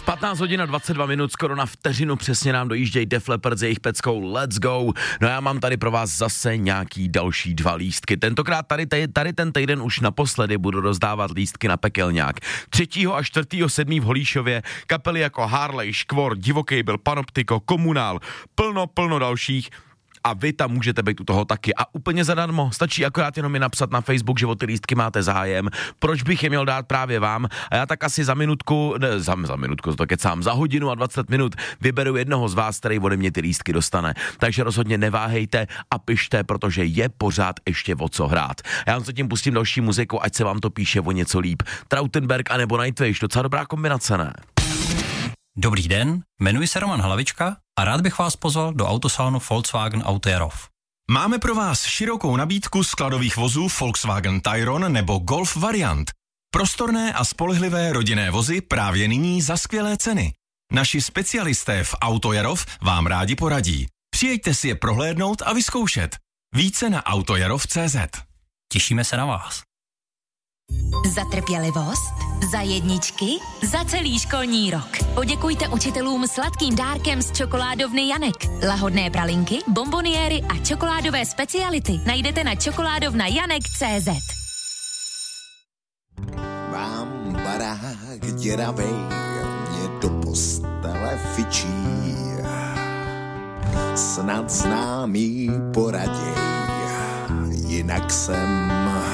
15 hodin a 22 minut, skoro na vteřinu přesně nám dojíždějí Def Leppard s jejich peckou Let's Go. No já mám tady pro vás zase nějaký další 2 lístky. Tentokrát tady ten týden už naposledy budu rozdávat lístky na pekelňák. 3. a 4. 7. v Holíšově kapely jako Harley, Škvor, Divoký byl, Panoptiko, Komunál, plno dalších. A vy tam můžete být u toho taky. A úplně zadarmo. Stačí akorát jenom mi napsat na Facebook, že o ty lístky máte zájem. Proč bych je měl dát právě vám? A já tak asi za hodinu a 20 minut vyberu jednoho z vás, který ode mě ty lístky dostane. Takže rozhodně neváhejte a pište, protože je pořád ještě o co hrát. Já vám zatím pustím další muziku, ať se vám to píše o něco líp. Trautenberg a nebo Nightwish, docela dobrá kombinace, ne? Dobrý den, jmenuji se Roman Hlavička a rád bych vás pozval do autosalonu Volkswagen Auto Jarov. Máme pro vás širokou nabídku skladových vozů Volkswagen Tayron nebo Golf variant. Prostorné a spolehlivé rodinné vozy právě nyní za skvělé ceny. Naši specialisté v Auto Jarov vám rádi poradí. Přijeďte si je prohlédnout a vyzkoušet. Více na autojarov.cz. Těšíme se na vás. Za trpělivost, za jedničky, za celý školní rok. Poděkujte učitelům sladkým dárkem z čokoládovny Janek. Lahodné pralinky, bonboniéry a čokoládové speciality najdete na čokoládovnajanek.cz. Mám barák děravej, mě do postele fičí. Snad známý poraděj, jinak jsem